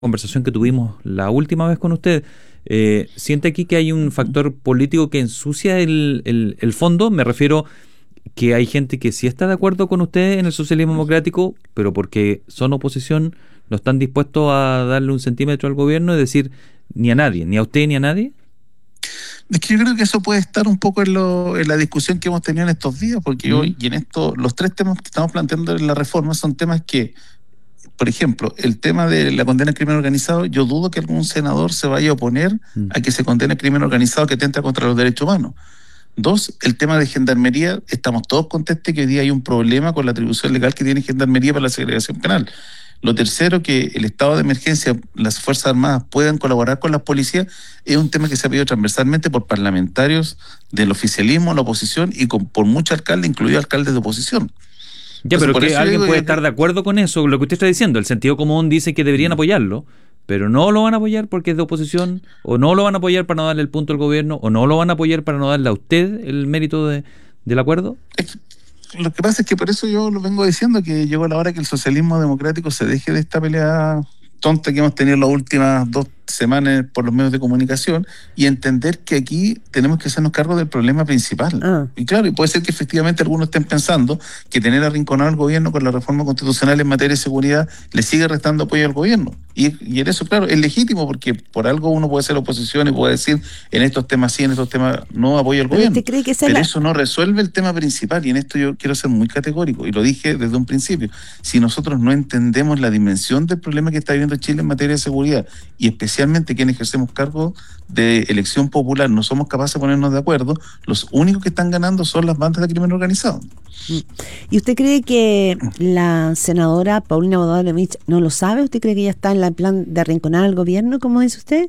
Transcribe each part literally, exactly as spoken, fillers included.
conversación que tuvimos la última vez con usted, eh, ¿siente aquí que hay un factor político que ensucia el, el, el fondo? Me refiero que hay gente que sí está de acuerdo con usted en el socialismo democrático, pero porque son oposición no están dispuestos a darle un centímetro al gobierno y decir ni a nadie, ni a usted ni a nadie. Es que yo creo que eso puede estar un poco en, lo, en la discusión que hemos tenido en estos días, porque mm. hoy y en esto, los tres temas que estamos planteando en la reforma son temas que, por ejemplo, el tema de la condena al crimen organizado, yo dudo que algún senador se vaya a oponer mm. a que se condene el crimen organizado que atenta contra los derechos humanos. Dos, el tema de gendarmería, estamos todos contentos que hoy día hay un problema con la atribución legal que tiene gendarmería para la segregación penal. Lo tercero, que el estado de emergencia, las Fuerzas Armadas puedan colaborar con las policías, es un tema que se ha pedido transversalmente por parlamentarios del oficialismo, la oposición y con, por muchos alcaldes, incluidos alcaldes de oposición. Ya, Entonces, pero que alguien puede que... estar de acuerdo con eso, lo que usted está diciendo. El sentido común dice que deberían apoyarlo, pero no lo van a apoyar porque es de oposición, o no lo van a apoyar para no darle el punto al gobierno, o no lo van a apoyar para no darle a usted el mérito de, del acuerdo. Es... Lo que pasa es que por eso yo lo vengo diciendo, que llegó la hora que el socialismo democrático se deje de esta pelea tonta que hemos tenido las últimas dos semanas por los medios de comunicación y entender que aquí tenemos que hacernos cargo del problema principal. Ah. Y claro, y puede ser que efectivamente algunos estén pensando que tener arrinconado al gobierno con la reforma constitucional en materia de seguridad le sigue restando apoyo al gobierno. Y, y en eso, claro, es legítimo porque por algo uno puede ser oposición y puede decir en estos temas sí, en estos temas no apoyo al ¿Pero gobierno. usted cree que Pero la... eso no resuelve el tema principal y en esto yo quiero ser muy categórico y lo dije desde un principio. Si nosotros no entendemos la dimensión del problema que está viviendo Chile en materia de seguridad y especialmente quienes ejercemos cargos de elección popular no somos capaces de ponernos de acuerdo, los únicos que están ganando son las bandas de crimen organizado. ¿Y usted cree que la senadora Paulina Bodanovich no lo sabe? ¿Usted cree que ella está en el plan de arrinconar al gobierno, como dice usted?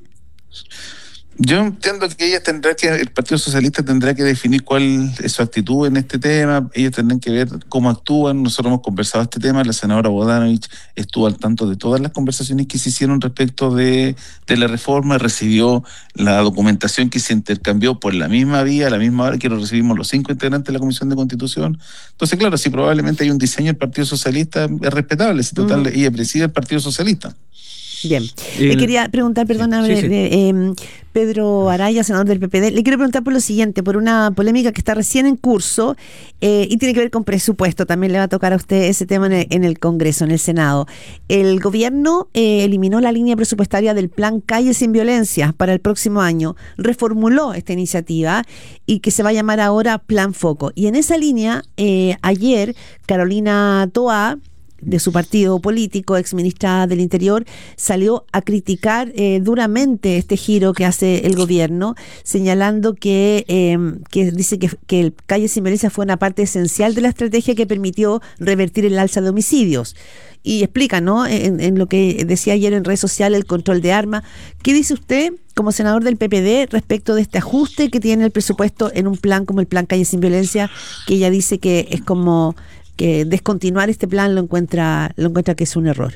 Yo entiendo que ella tendrá que, el Partido Socialista tendrá que definir cuál es su actitud en este tema, ellos tendrán que ver cómo actúan, nosotros hemos conversado este tema, la senadora Bodanovich estuvo al tanto de todas las conversaciones que se hicieron respecto de, de la reforma, recibió la documentación que se intercambió por la misma vía, a la misma hora que lo recibimos los cinco integrantes de la Comisión de Constitución. Entonces, claro, si probablemente hay un diseño del Partido Socialista, es respetable, si total, uh-huh. ella preside el Partido Socialista. Bien, el, le quería preguntar, perdona, sí, sí. Eh, Pedro Araya, senador del P P D, le quiero preguntar por lo siguiente, por una polémica que está recién en curso eh, y tiene que ver con presupuesto, también le va a tocar a usted ese tema en el, en el Congreso, en el Senado. El gobierno eh, eliminó la línea presupuestaria del Plan Calle Sin Violencia para el próximo año, reformuló esta iniciativa y que se va a llamar ahora Plan Foco. Y en esa línea, eh, ayer, Carolina Toá, de su partido político, exministra del Interior, salió a criticar eh, duramente este giro que hace el gobierno, señalando que, eh, que dice que, que el Calle Sin Violencia fue una parte esencial de la estrategia que permitió revertir el alza de homicidios. Y explica, ¿no?, en, en lo que decía ayer en redes sociales, el control de armas. ¿Qué dice usted como senador del P P D respecto de este ajuste que tiene el presupuesto en un plan como el Plan Calle Sin Violencia, que ella dice que es como que descontinuar este plan lo encuentra lo encuentra que es un error?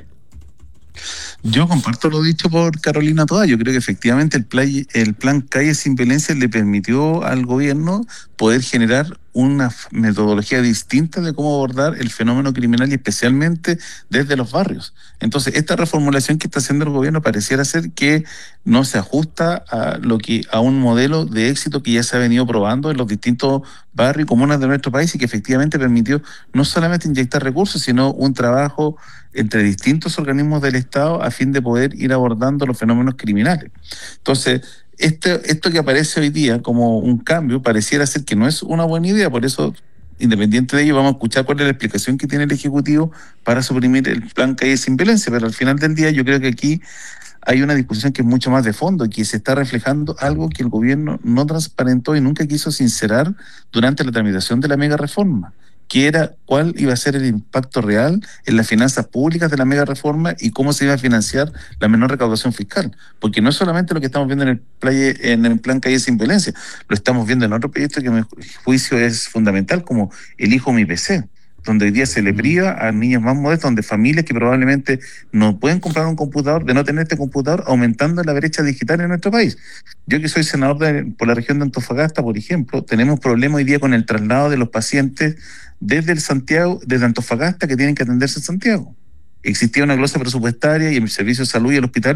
Yo comparto lo dicho por Carolina Toá. Yo creo que efectivamente el plan, el plan Calle Sin Violencia le permitió al gobierno poder generar una metodología distinta de cómo abordar el fenómeno criminal y especialmente desde los barrios. Entonces, esta reformulación que está haciendo el gobierno pareciera ser que no se ajusta a lo que a un modelo de éxito que ya se ha venido probando en los distintos barrios y comunas de nuestro país y que efectivamente permitió no solamente inyectar recursos, sino un trabajo entre distintos organismos del Estado a fin de poder ir abordando los fenómenos criminales. Entonces, Este, esto que aparece hoy día como un cambio pareciera ser que no es una buena idea, por eso, independiente de ello, vamos a escuchar cuál es la explicación que tiene el Ejecutivo para suprimir el Plan Calle Sin Violencia, pero al final del día yo creo que aquí hay una discusión que es mucho más de fondo y que se está reflejando algo que el gobierno no transparentó y nunca quiso sincerar durante la tramitación de la mega reforma, que era cuál iba a ser el impacto real en las finanzas públicas de la mega reforma y cómo se iba a financiar la menor recaudación fiscal. Porque no es solamente lo que estamos viendo en el, playa, en el Plan Calle Sin Violencia, lo estamos viendo en otro proyecto que a mi juicio es fundamental, como el Hijo Mi P C, donde hoy día se le priva a niños más modestos, donde familias que probablemente no pueden comprar un computador, de no tener este computador, aumentando la brecha digital en nuestro país. Yo que soy senador de, por la región de Antofagasta, por ejemplo, tenemos problemas hoy día con el traslado de los pacientes desde el Santiago, desde Antofagasta, que tienen que atenderse en Santiago. existía una glosa presupuestaria y el servicio de salud y el hospital